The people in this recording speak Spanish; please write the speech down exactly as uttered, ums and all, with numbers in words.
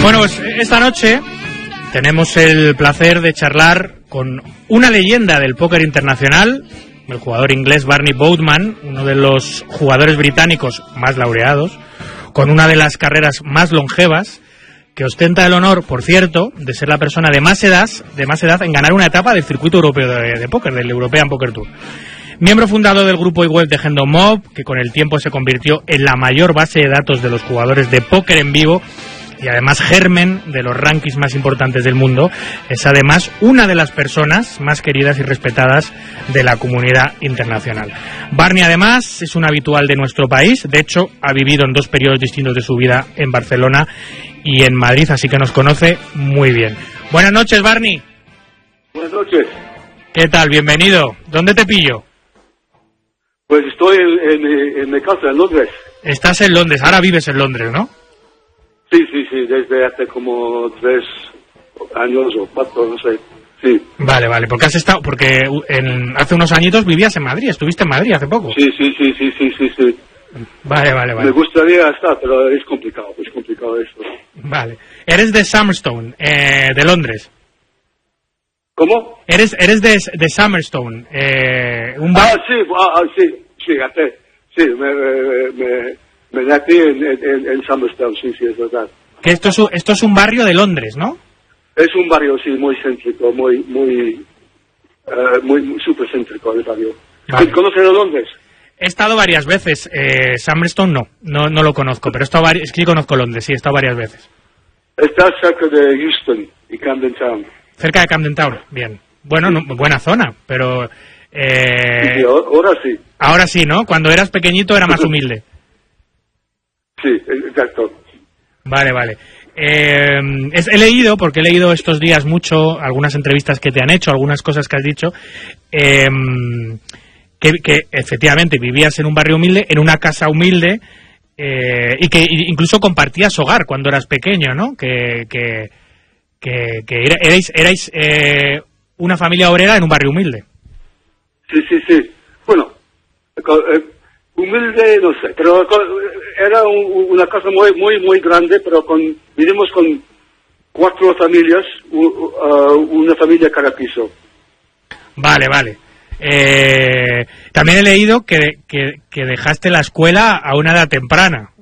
Bueno, pues esta noche tenemos el placer de charlar con una leyenda del póker internacional, el jugador inglés Barney Boutman, uno de los jugadores británicos más laureados, con una de las carreras más longevas, que ostenta el honor, por cierto, de ser la persona de más edad, de más edad en ganar una etapa del circuito europeo de, de póker, del European Poker Tour. Miembro fundador del grupo y web de Hendo Mob, que con el tiempo se convirtió en la mayor base de datos de los jugadores de póker en vivo y además germen de los rankings más importantes del mundo, es además una de las personas más queridas y respetadas de la comunidad internacional. Barney además es un habitual de nuestro país, de hecho ha vivido en dos periodos distintos de su vida, en Barcelona y en Madrid, así que nos conoce muy bien. Buenas noches, Barney. Buenas noches. ¿Qué tal? Bienvenido. ¿Dónde te pillo? Pues estoy en, en, en mi casa, en Londres. Estás en Londres, ahora vives en Londres, ¿no? Sí, sí, sí, desde hace como tres años o cuatro, no sé, sí. Vale, vale, porque has estado, porque en, hace unos añitos vivías en Madrid, estuviste en Madrid hace poco. Sí, sí, sí, sí, sí, sí, sí. Vale, vale, vale. Me gustaría estar, pero es complicado, es complicado esto. Vale. Eres de Summerstone, eh, de Londres. ¿Cómo? Eres eres de, de Summerstone, eh, un bar... Ah, sí, ah, sí, sí, hace, sí, me, me, me, me nací en, en, en Summerstone, sí, sí, es verdad. Que esto es, esto es un barrio de Londres, ¿no? Es un barrio, sí, muy céntrico, muy, muy, uh, muy, muy súper céntrico el barrio. Vale. ¿Conoces a Londres? He estado varias veces, eh, Summerstone no, no, no lo conozco, pero he estado vari... es que conozco Londres, sí, he estado varias veces. Está cerca de Euston y Camden Town. Cerca de Camden Town, bien. Bueno, no, buena zona, pero... Eh, sí, ahora sí. Ahora sí, ¿no? Cuando eras pequeñito era más humilde. Sí, exacto. Vale, vale. Eh, es, he leído, porque he leído estos días mucho, algunas entrevistas que te han hecho, algunas cosas que has dicho, eh, que, que efectivamente vivías en un barrio humilde, en una casa humilde, eh, y que incluso compartías hogar cuando eras pequeño, ¿no? Que... que que, que erais, erais eh, una familia obrera en un barrio humilde. Sí, sí, sí. Bueno, eh, humilde no sé, pero era un, una casa muy, muy, muy grande, pero con vivimos con cuatro familias, uh, una familia cada piso. Vale, vale. Eh, también he leído que, que, que dejaste la escuela a una edad temprana.